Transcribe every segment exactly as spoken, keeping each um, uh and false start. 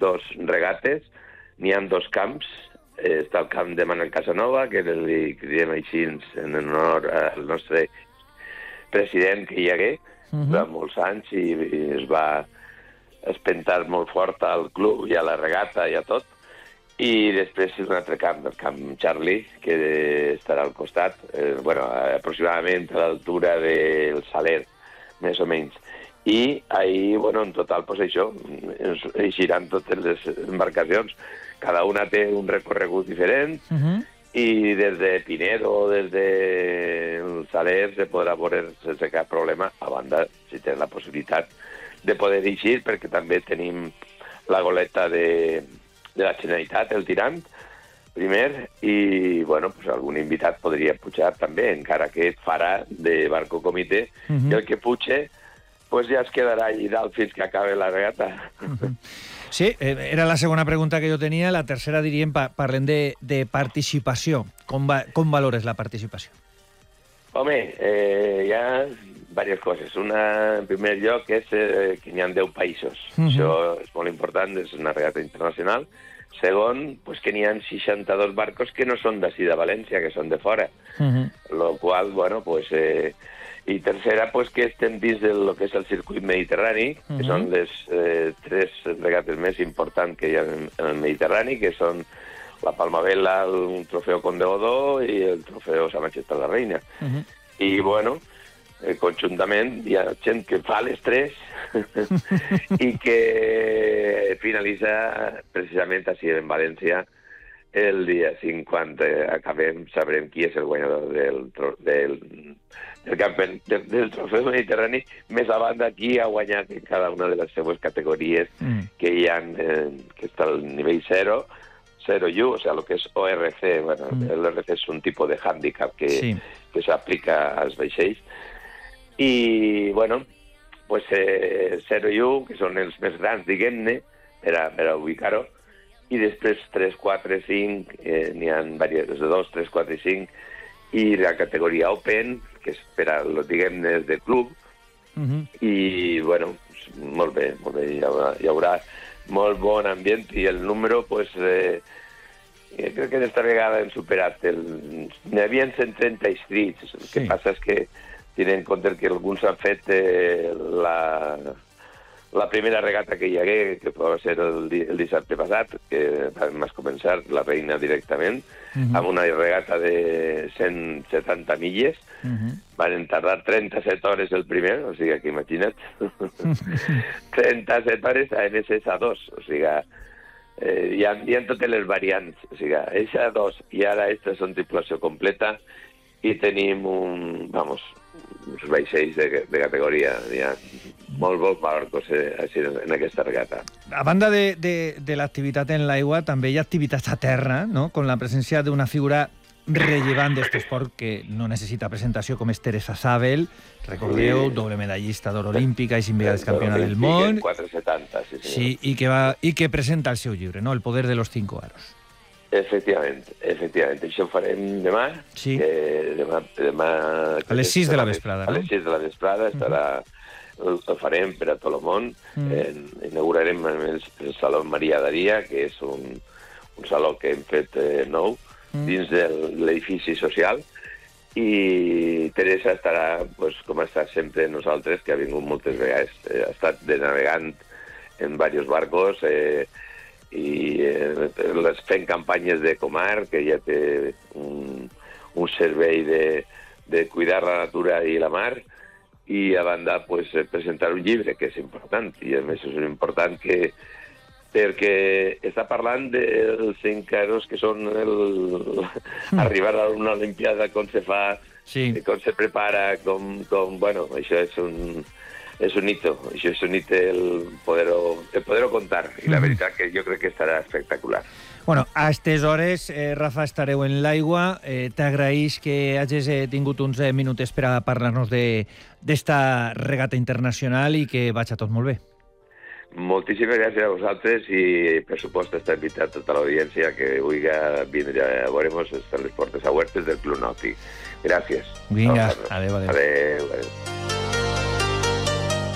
dos regates, n'hi ha dos camps. Eh, està el camp de Manuel Casanova, que li diem així en honor al nostre president que hi hagué, uh-huh. durant molts anys, i, i es va espentar molt fort al club i a la regata i a tot. I després un altre camp, el camp Charlie, que estarà al costat, eh, bueno, aproximadament a l'altura del Saler, més o menys. I ahir, bueno, en total, pues això, eixiran totes les embarcacions. Cada una té un recorregut diferent, uh-huh. i des de Pinedo, des de el Saler, se podrà veure sense cap problema, a banda, si tenen la possibilitat de poder eixir, perquè també tenim la goleta de, de la Generalitat, el tirant, primer, i, bueno, pues algun invitat podria pujar també, encara que farà de barco comitè, uh-huh. i el que puge, pues ja es quedarà allà dalt fins que acabe la regata. Uh-huh. Sí, era la segona pregunta que jo tenia. La tercera, diríem, parlem de, de participació. Com, va, com valores la participació? Home, eh, hi ha diverses coses. Una, en primer lloc, és eh, que n'hi ha deu països. Uh-huh. Això és molt important, és una regata internacional. Segon, pues, que n'hi ha seixanta-dos barcos que no són d'ací de València, que són de fora. Uh-huh. Lo qual, bueno, pues... Eh, I tercera, pues, que estem dins del que és el circuit mediterrani, uh-huh. que són les eh, tres regates més importants que hi ha en, en el Mediterrani, que són la Palmavela, el Trofeo Conde Godó i el Trofeo Sa Majestat la Reina. Uh-huh. I, bueno, eh, conjuntament hi ha gent que fa les tres i que finalitza precisament així en València el dia cinc, quan eh, acabem, sabrem qui és el guanyador del, del, del, campen, del, del trofeu mediterrani, més a banda qui ha guanyat en cada una de les seues categories mm. que hi ha, eh, que està al nivell zero, zero U, o sigui, el que és O R C. Bueno, mm. l'O R C és un tipus de hàndicap que, sí. que s'aplica als vaixells. I, bueno, pues, eh, zero U, que són els més grans, diguem-ne, per a, per a ubicar-ho, i després tres, quatre, cinc, eh, n'hi ha diverses de dos, tres, quatre i cinc, i la categoria Open, que és per a, diguem-ne, de club, uh-huh. i, bueno, molt bé, molt bé, hi haurà, hi haurà molt bon ambient, i el número, pues, eh, crec que d'esta vegada hem superat el... N'hi havia cent trenta inscrits, el que sí. passa és que tenen en compte que alguns han fet eh, la... La primera regata que hi hagué, que va ser el, di el dissabte passat, que vam començar la Reina directament, uh-huh. amb una regata de cent setanta milles. Uh-huh. Van tardar trenta-set hores el primer, o sigui que imagina't. trenta-set hores a M S S A dos, o sigui, eh, hi, ha, hi ha totes les variants. O sigui, S A dos i ara aquesta són tripulació completa i tenim un, vamos, uns vaixells de, de categoria, hi ha molt bons barcos eh, en aquesta regata. A banda de, de, de l'activitat en l'aigua, també hi ha activitats a terra, no? Con la presència d'una figura rellevant d'aquest esport que no necessita presentació, com és Teresa Sabel, recordeu, sí. doble medallista d'or olímpica i cinc vegades campiona del món. quatre setanta, sí, sí, i que, va, i que presenta el seu llibre, no? El poder de los cinco aros. Efectivament, efectivament. Això ho farem demà. Sí. Eh, demà, demà a les sis de la vesprada, no? A les sis de la vesprada estarà... Uh-huh. El farem per a tot el món. Uh-huh. Eh, inaugurarem el, el Saló Maria Daria, que és un, un saló que hem fet eh, nou, uh-huh. dins de l'edifici social. I Teresa estarà, pues, com ha estat sempre nosaltres, que ha vingut moltes vegades. Eh, ha estat de navegant en diversos barcos, eh, i eh, les fent campanyes de Comar, que ja té un, un servei de, de cuidar la natura i la mar, i a banda pues, presentar un llibre, que és important, i a més és important que, perquè està parlant dels cinc aros que són el, mm. arribar a una olimpiada, com se fa, sí. com se prepara, com, com bueno, això és un... És un hito, això és un hito el poder-ho poder contar, i la veritat que jo crec que estarà espectacular. Bueno, a aquestes hores, eh, Rafa, estareu en l'aigua. Eh, T'agraïs que hagis eh, tingut uns eh, minuts per a parlar-nos d'esta regata internacional i que vaig a tot molt bé. Moltíssimes gràcies a vosaltres i, per supost, està invitat tota l'audiència que vulgui vindre a veure-nos, estan les portes obertes del Club Nàutic. Gràcies. Vinga, adéu, adéu. Adéu, adéu.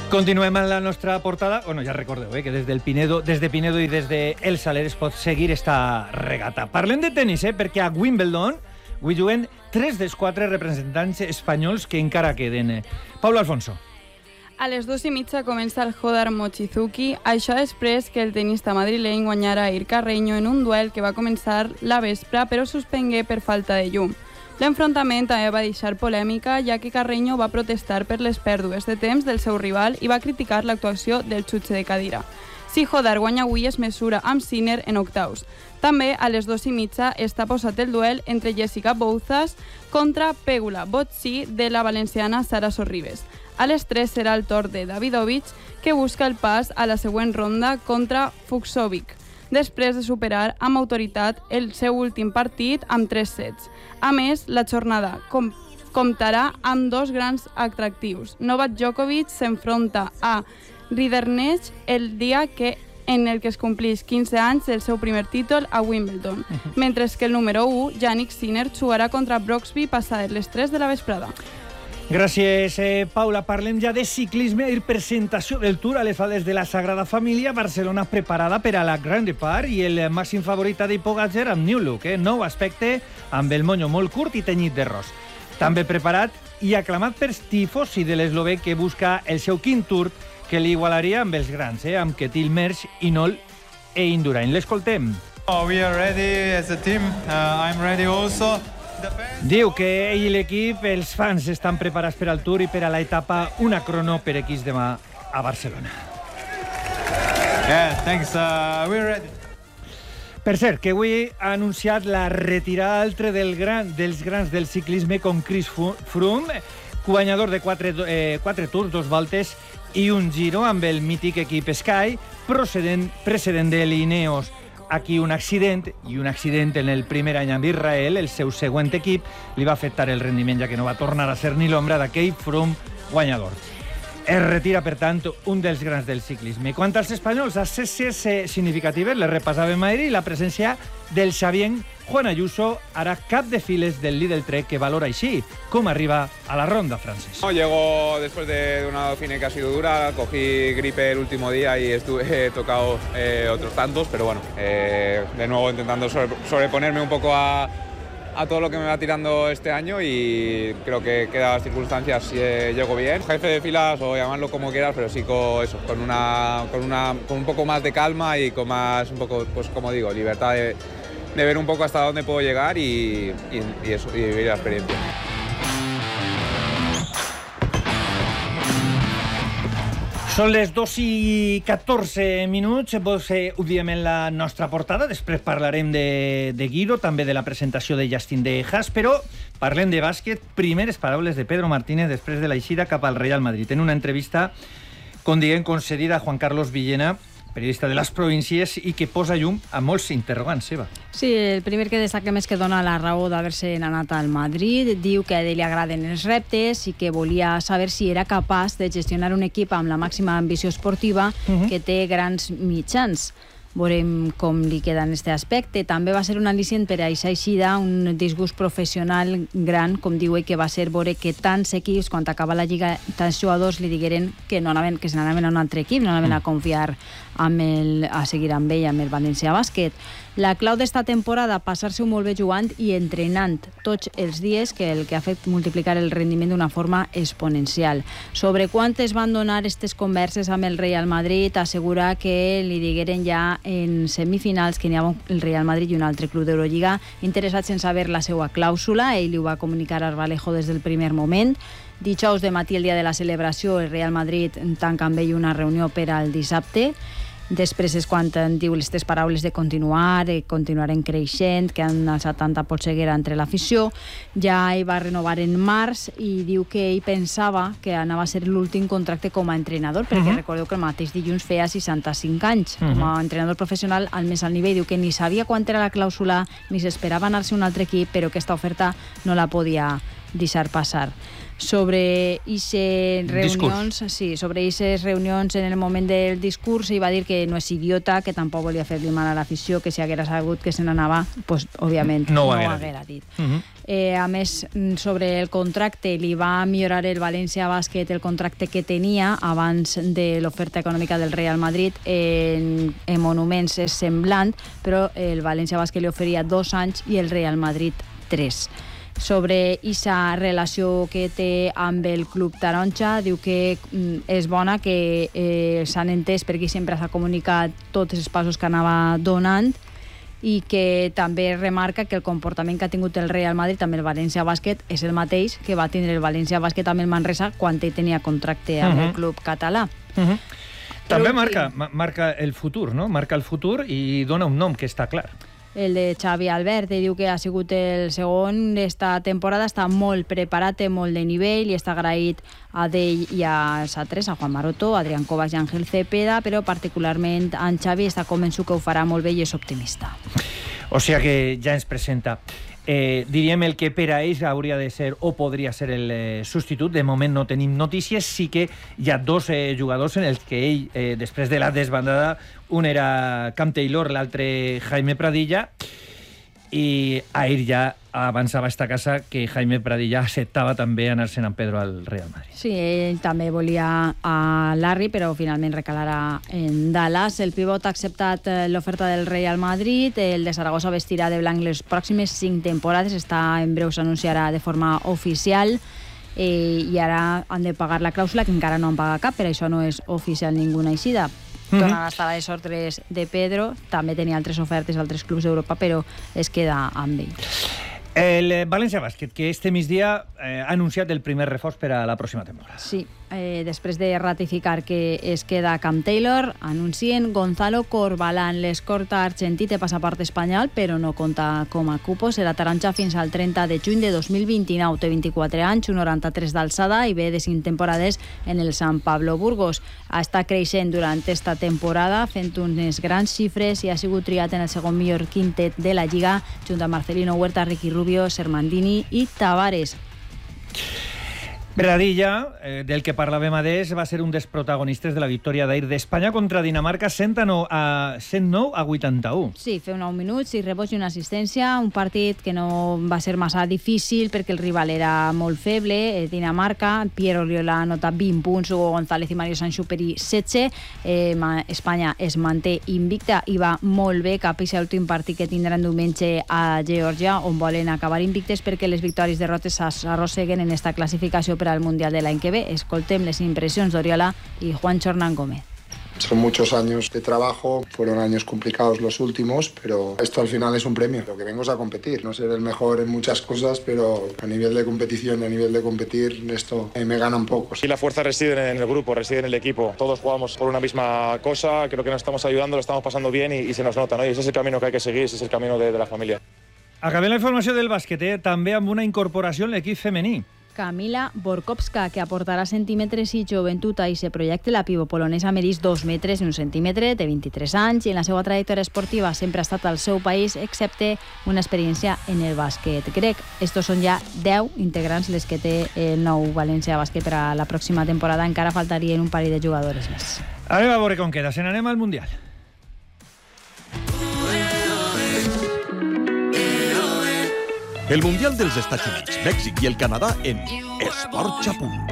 Continuem en la nostra portada. Bueno, ja recordeu eh, que des del Pinedo, des de Pinedo i des de El Saler es pot seguir esta regata. Parlem de tenis, eh, perquè a Wimbledon avui juguen tres dels quatre representants espanyols que encara queden. Pablo Alfonso. A les dues i mitja comença el Hodar Mochizuki, això després que el tenista madrileny guanyara a Carreño en un duel que va començar la vespre però suspengué per falta de llum. L'enfrontament també va deixar polèmica, ja que Carreño va protestar per les pèrdues de temps del seu rival i va criticar l'actuació del xutxe de cadira. Si Hodar guanya avui es mesura amb Sinner en octaus. També a les dues i mitja està posat el duel entre Jessica Bouzas contra Pegula Botsi de la valenciana Sara Sorribes. A les tres serà el torn de Davidovich, que busca el pas a la següent ronda contra Fucsovic, després de superar amb autoritat el seu últim partit amb tres sets. A més, la jornada com comptarà amb dos grans atractius. Novak Djokovic s'enfronta a Ridernech el dia que en el que es complís quinze anys del seu primer títol a Wimbledon, mentre que el número u, Jannik Sinner, jugarà contra Brooksby passades les tres de la vesprada. Gràcies, eh, Paula. Parlem ja de ciclisme i presentació del Tour a les faldes de la Sagrada Família. Barcelona preparada per a la Grand Depart i el màxim favorit de Pogačar amb New Look, eh? Nou aspecte amb el monyo molt curt i tenyit de ros. També preparat i aclamat per tifosi de l'eslovè que busca el seu quint Tour que li igualaria amb els grans, eh? Amb Ketil Merckx, Inol e Indurain. L'escoltem. Oh, we are ready as a team. Uh, I'm ready also. Diu que ell i l'equip, els fans, estan preparats per al Tour i per a l'etapa una crono per X demà a Barcelona. Yeah, thanks. Uh, we're ready. Per cert, que avui ha anunciat la retirada altre del gran, dels grans del ciclisme com Chris Froome, guanyador de quatre, eh, quatre Tours, dos voltes i un Giro amb el mític equip Sky, procedent, precedent de l'Ineos. Aquí un accident, i un accident en el primer any amb Israel, el seu següent equip, li va afectar el rendiment, ja que no va tornar a ser ni l'ombra d'aquell Froome guanyador. Es retira, per tant, un dels grans del ciclisme. Quant als espanyols, a cesses significatives, les repassàvem ahir, i la presència del xavien Juan Ayuso harà cap de files del Lidl Trek, que valora així com arriba a la ronda, Francesc. No, llego después de una Dauphiné que ha sido dura, cogí gripe el último día y estuve he tocado eh, otros tantos, pero bueno, eh, de nuevo intentando sobre, sobreponerme un poco a, a todo lo que me va tirando este año y creo que quedan las circunstancias eh, llego bien. Jefe de filas o llamarlo como quieras, pero sí con eso, con una, con una, con un poco más de calma y con más, un poco, pues como digo, libertad de de ver un poco hasta dónde puedo llegar y, y, y, eso, y vivir la experiencia. Són les dos i catorze minuts, vos eh, ho diem en la nostra portada, després parlarem de, de Guido, també de la presentació de Justin de Haas, però parlem de bàsquet. Primeres paraules de Pedro Martínez després de l'eixida cap al Real Madrid. En una entrevista, com diguem, concedida a Juan Carlos Villena, periodista de les províncies, i que posa llum a molts interrogants, Eva. Sí, el primer que destaquem és que dona la raó d'haver-se anat al Madrid, diu que a ell li agraden els reptes i que volia saber si era capaç de gestionar un equip amb la màxima ambició esportiva uh-huh. que té grans mitjans. Veurem com li queda en aquest aspecte. També va ser un al·licient per a aquesta eixida, un disgust professional gran, com diu ell, que va ser veure que tants equips, quan acaba la lliga, tants jugadors li digueren que no anaven, que se n'anaven a un altre equip, no anaven a confiar amb el, a seguir amb ell, amb el València Bàsquet. La clau d'esta temporada, passar-se-ho molt bé jugant i entrenant tots els dies, que el que ha fet multiplicar el rendiment d'una forma exponencial. Sobre quantes van donar aquestes converses amb el Real Madrid, assegura que li digueren ja en semifinals que n'hi havia el Real Madrid i un altre club d'Eurolliga interessats en saber la seva clàusula. Ell li ho va comunicar a Arbalejo des del primer moment. Dijous de matí, el dia de la celebració, el Real Madrid tanca amb ell una reunió per al dissabte. Després és quan diu aquestes paraules de continuar, de continuarem creixent, que han alçat tanta polseguera entre l'afició. Ja ell va renovar en març i diu que ell pensava que anava a ser l'últim contracte com a entrenador, perquè uh-huh. recordeu que el mateix dilluns feia seixanta-cinc anys. Uh-huh. Com a entrenador professional al més alt nivell, diu que ni sabia quant era la clàusula, ni s'esperava anar-se a un altre equip, però aquesta oferta no la podia deixar passar. Sobre aquestes reunions, sí, sobre aquestes reunions en el moment del discurs, ell va dir que no és idiota, que tampoc volia fer-li mal a l'afició, que si haguera sabut que se n'anava, pues, òbviament no ho no haguera, haguera dit. dit. Uh-huh. Eh, a més, sobre el contracte, li va millorar el València Bàsquet el contracte que tenia abans de l'oferta econòmica del Real Madrid. En, en monuments és semblant, però el València Bàsquet li oferia dos anys i el Real Madrid tres. Sobre aquesta relació que té amb el Club Taronja, diu que és bona, que eh, s'han entès perquè sempre s'ha comunicat tots els passos que anava donant, i que també remarca que el comportament que ha tingut el Real Madrid amb el València Bàsquet és el mateix que va tindre el València Bàsquet amb el Manresa quan ell tenia contracte amb uh-huh. el club català. Uh-huh. També marca, marca el futur, no? Marca el futur i dona un nom que està clar. El de Xavi Albert, ell diu que ha sigut el segon d'esta temporada, està molt preparat, té molt de nivell i està agraït a d'ell i als altres, a Juan Maroto, a Adrián Covas i Ángel Cepeda, però particularment en Xavi està convençut que ho farà molt bé i és optimista. O sigui que ja ens presenta. Eh, diríem el que per a ells hauria de ser o podria ser el eh, substitut. De moment no tenim notícies. Sí que hi ha dos eh, jugadors en els que ell, eh, després de la desbandada, un era Cam Taylor, l'altre Jaime Pradilla, i ahir ja avançava esta casa que Jaime Pradilla acceptava també anar-se'n amb Pedro al Real Madrid. Sí, ell també volia a Larry, però finalment recalarà en Dallas. El pivot ha acceptat l'oferta del Real Madrid. El de Saragossa vestirà de blanc les pròximes cinc temporades. Està en breu, s'anunciarà de forma oficial. Eh, I ara han de pagar la clàusula, que encara no han pagat cap, per això no és oficial ninguna eixida. Mm-hmm. Tornen a estar a les ordres de Pedro. També tenia altres ofertes a altres clubs d'Europa, però es queda amb ell. El València Bàsquet, que este migdia eh, ha anunciat el primer reforç per a la pròxima temporada. Sí, eh, després de ratificar que es queda Cam Taylor, anuncien Gonzalo Corbalán. L'escorta argentí té passaport espanyol, però no compta com a cupo. Serà taronja fins al trenta de juny de dos mil vint-i-nou. Té vint-i-quatre anys, un noranta-tres d'alçada i ve de cinc temporades en el San Pablo Burgos. Està creixent durant esta temporada, fent unes grans xifres i ha sigut triat en el segon millor quintet de la Lliga, junt a Marcelino Huerta, Ricky Rubio, Sermandini i Tavares. Pradilla, eh, del que parlàvem adés, va ser un dels protagonistes de la victòria d'ahir d'Espanya contra Dinamarca, cent nou a vuitanta-u. Sí, feu nou minuts, sis rebots i una assistència, un partit que no va ser massa difícil perquè el rival era molt feble. eh, Dinamarca, Pierre Oriola anota vint punts, Hugo González i Mario Sanchuperi setze. Eh, Espanya es manté invicta i va molt bé cap a l'últim partit que tindran diumenge a Geòrgia, on volen acabar invictes perquè les victòries i derrotes s'arrosseguen en esta classificació per al Mundial de l'any que ve. Escoltem les impressions d'Oriola i Juancho Hernán Gómez. Son muchos años de trabajo, fueron años complicados los últimos, pero esto al final es un premio. Lo que vengo es a competir, no ser el mejor en muchas cosas, pero a nivel de competición y a nivel de competir, esto eh, me gana un poco. Y la fuerza reside en el grupo, reside en el equipo. Todos jugamos por una misma cosa, creo que nos estamos ayudando, lo estamos pasando bien y, y se nos nota, ¿no? Y ese es el camino que hay que seguir, ese es el camino de, de la familia. Acabem la informació del bàsquet, eh? també amb una incorporació en l'equip femení. Kamila Borkowska, que aportarà centímetres i joventut a aquest projecte. La pivot polonesa mereix dos metres i un centímetre, té vint-i-tres anys i en la seva trajectòria esportiva sempre ha estat al seu país, excepte una experiència en el bàsquet grec. Estos són ja deu integrants les que té el nou València Bàsquet per a la pròxima temporada. Encara faltarien un parell de jugadores més. Anem a veure com queda. Se n'anem al Mundial. El Mundial dels Estats Units, Mèxic i el Canadà en Esports a Punt.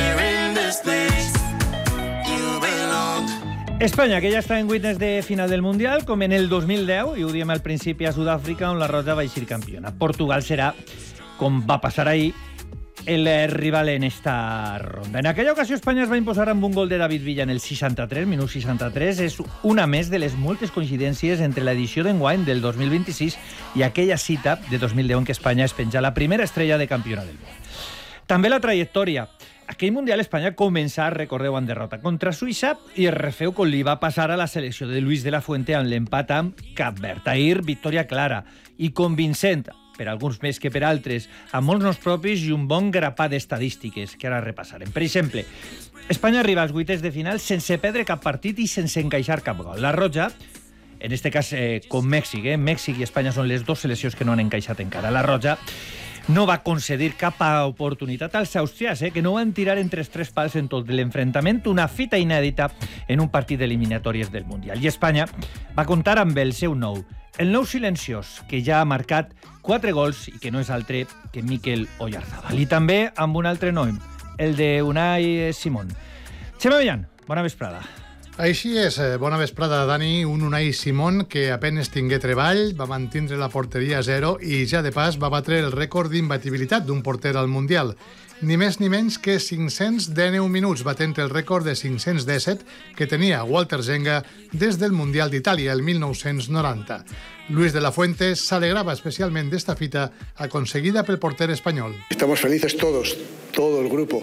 Espanya, que ja està en vuitens de final del Mundial, com en el dos mil deu, i ho diem al principi a Sud-àfrica, on la Roja va eixir campiona. Portugal serà, com va passar ahir, el rival en esta ronda. En aquella ocasió Espanya es va imposar amb un gol de David Villa en el seixanta-tres, minut seixanta-tres. És una més de les moltes coincidències entre l'edició d'enguany del dos mil vint-i-sis i aquella cita de dos mil deu en què Espanya es penja la primera estrella de campiona del món. També la trajectòria. Aquell Mundial Espanya comença, recordeu, en derrota contra Suïssa i es refeu com li va passar a la selecció de Luis de la Fuente amb l'empat amb Cap Verd. Ahir, victòria clara i convincent, per alguns més que per altres, amb molts noms propis i un bon grapat d'estadístiques que ara repassarem. Per exemple, Espanya arriba als vuitens de final sense perdre cap partit i sense encaixar cap gol. La Roja, en este cas eh, com Mèxic, eh? Mèxic i Espanya són les dues seleccions que no han encaixat encara. La Roja no va concedir cap oportunitat als austriacs, eh, que no van tirar entre els tres pals en tot l'enfrontament, una fita inèdita en un partit d'eliminatòries del Mundial. I Espanya va comptar amb el seu nou, el nou silenciós, que ja ha marcat quatre gols i que no és altre que Mikel Oyarzabal. I també amb un altre nom, el de Unai Simón. Xema Villan, bona vesprada. Així és, bona vesprada, Dani. Un Unai Simón que apenes tingué treball, va mantindre la porteria a zero i ja de pas va batre el rècord d'imbatibilitat d'un porter al Mundial. Ni més ni menys que cinc-cents dinou minuts, batent el rècord de cinc-cents disset que tenia Walter Zenga des del Mundial d'Itàlia, el mil nou-cents noranta. Luis de la Fuente s'alegrava especialment d'esta fita aconseguida pel porter espanyol. Estamos felices todos, todo el grupo.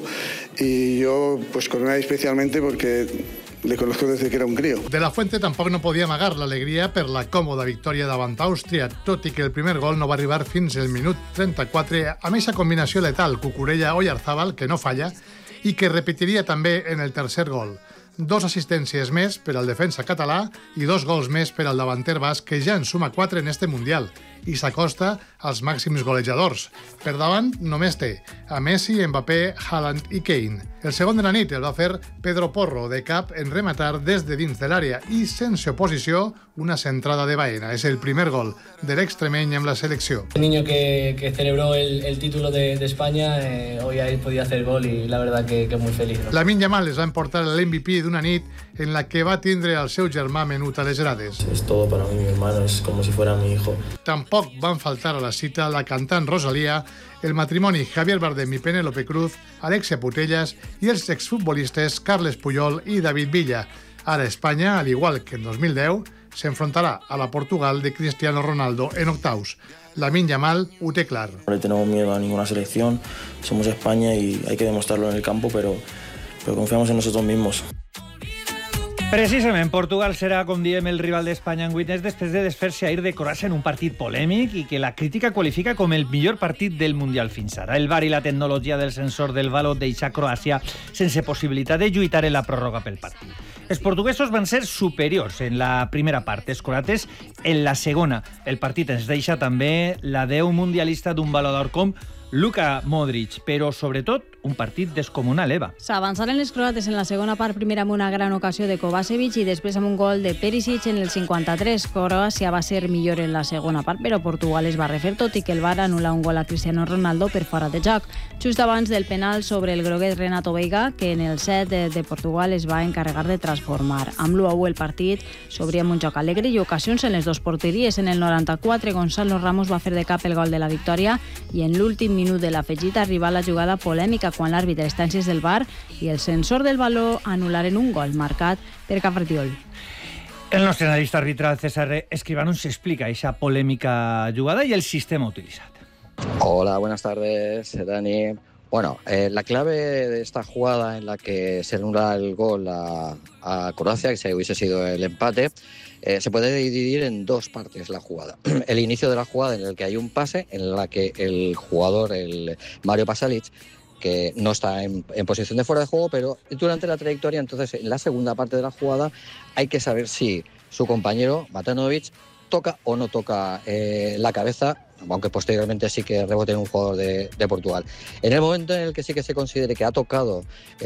Y yo, pues con Unai especialmente porque le conozco desde que era un crío. De la Fuente tampoc no podia amagar l'alegria per la còmoda victòria davant Àustria, tot i que el primer gol no va arribar fins al minut trenta-quatre amb aquesta combinació letal Cucurella-Oyarzabal, que no falla, i que repetiria també en el tercer gol. Dos assistències més per al defensa català i dos gols més per al davanter basc, que ja en suma quatre en este Mundial i s'acosta als màxims golejadors. Per davant només té a Messi, Mbappé, Haaland i Kane. El segon de la nit el va fer Pedro Porro, de cap en rematar des de dins de l'àrea i sense oposició una centrada de Baena. És el primer gol de l'extremeny amb la selecció. El niño que, que celebró el, el título de, de España, eh, hoy ahí podía hacer gol y la verdad que, que muy feliz, ¿no? Lamine Yamal les va emportar l'M V P d'una nit en la que va tindre el seu germà menut a les grades. Es todo para mí, mi hermano, es como si fuera mi hijo. Tampoc van faltar a la cita la cantant Rosalía, el matrimoni Javier Bardem i Penélope Cruz, Alexia Putellas i els exfutbolistes Carles Puyol i David Villa. Ara Espanya, al igual que en dos mil deu, s'enfrontarà a la Portugal de Cristiano Ronaldo en octaus. Lamine Yamal ho té clar. No le tenemos miedo a ninguna selección, somos España y hay que demostrarlo en el campo, pero, pero confiamos en nosotros mismos. Precisament, Portugal serà, com diem, el rival d'Espanya en vuitens després de desfer-se ahir de Croàcia en un partit polèmic i que la crítica qualifica com el millor partit del Mundial fins ara. El V A R i la tecnologia del sensor del valor deixa Croàcia sense possibilitat de lluitar en la pròrroga pel partit. Els portuguesos van ser superiors en la primera part, els croates en la segona. El partit ens deixa també la deu mundialista d'un Baló d'Or com Luka Modric, però sobretot un partit descomunal, Eva. S'avançaren les croates en la segona part, primer amb una gran ocasió de Kovacevic i després amb un gol de Perisic en el cinquanta-tres. Croàcia va ser millor en la segona part, però Portugal es va refer, tot i que el V A R anul·la un gol a Cristiano Ronaldo per fora de joc, just abans del penal sobre el groguet Renato Veiga, que en el set de, de Portugal es va encarregar de transformar. Amb l'u a u el partit s'obria amb un joc alegre i ocasions en les dues porteries. En el noranta-quatre, Gonzalo Ramos va fer de cap el gol de la victòria i en l'últim minut de l'afegit arriba la jugada polèmica quan l'àrbitre estàncies del V A R i el sensor del baló anul·laren un gol marcat per Cafretiol. El nostre analista arbitral César Escribano nos explica esa polémica jugada y el sistema utilizado. Hola, buenas tardes, Dani. Bueno, eh, la clave de esta jugada en la que se anula el gol a, a Croacia, que se hubiese sido el empate, eh, se puede dividir en dos partes la jugada. El inicio de la jugada en el que hay un pase, en la que el jugador, el Mario Pasalic, que no está en, en posición de fuera de juego, pero durante la trayectoria, entonces en la segunda parte de la jugada hay que saber si su compañero, Matanovic, toca o no toca eh, la cabeza, aunque posteriormente sí que rebote en un jugador de, de Portugal. En el momento en el que sí que se considere que ha tocado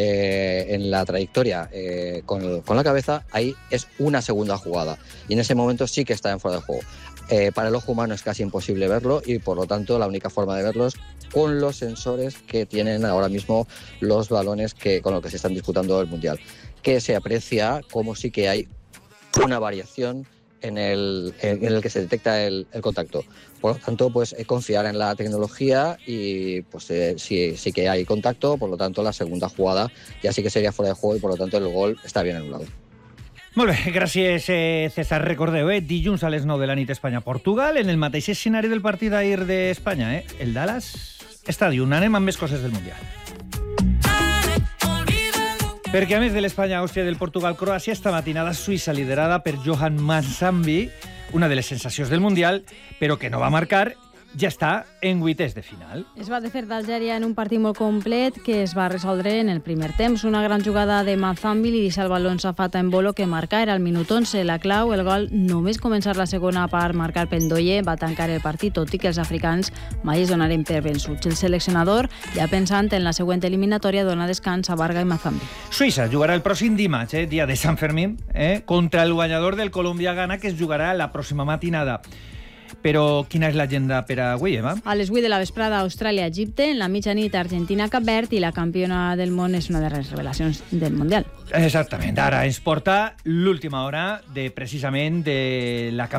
eh, en la trayectoria eh, con, con la cabeza, ahí es una segunda jugada. Y en ese momento sí que está en fuera de juego. Eh, para el ojo humano es casi imposible verlo y por lo tanto la única forma de verlo es con los sensores que tienen ahora mismo los balones que, con los que se están disputando el Mundial, que se aprecia como sí que hay una variación en el, en el que se detecta el, el contacto. Por lo tanto, pues eh, confiar en la tecnología y pues eh, sí, sí que hay contacto, por lo tanto la segunda jugada ya sí que sería fuera de juego y por lo tanto el gol está bien anulado. Molt bé, gràcies, eh, César. Recordeu, eh, dilluns a les nou de la nit Espanya-Portugal, en el mateix escenari del partit d'ahir d'Espanya, eh, el Dallas Stadium. Anem amb més coses del Mundial. Perquè a més de l'Espanya-Àustria del Portugal-Croàcia, esta matinada Suïssa liderada per Johan Mansambi, una de les sensacions del Mundial, però que no va marcar ja està en vuitès de final. Es va desfer d'Algèria en un partit molt complet que es va resoldre en el primer temps. Una gran jugada de Mazambi li deixa el baló en safata en Bolo que marca era al minut onze. La clau, el gol, només començar la segona part marcar Pendoye va tancar el partit, tot i que els africans mai es donaren per vençuts. El seleccionador, ja pensant en la següent eliminatòria, dona descans a Varga i Mazambi. Suïssa jugarà el pròxim dimarts, eh, dia de Sant Fermín, eh, contra el guanyador del Colòmbia-Ghana, que es jugarà la pròxima matinada. Però quina és l'agenda per a avui, Eva? A les vuit de la vesprada, Austràlia-Egipte, en la mitjanit, Argentina-Cap Verd, i la campiona del món és una de les revelacions del Mundial. Exactament. Ara ens porta l'última hora de, precisament, de la campiona